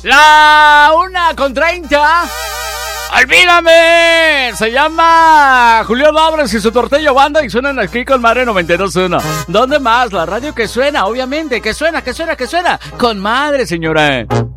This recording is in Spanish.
La 1:30. ¡Olvídame! Se llama Julián Álvarez y su Tortilla Banda y suenan aquí con Madre 92.1. ¿Dónde más? La radio que suena, obviamente, que suena. Con Madre, señora.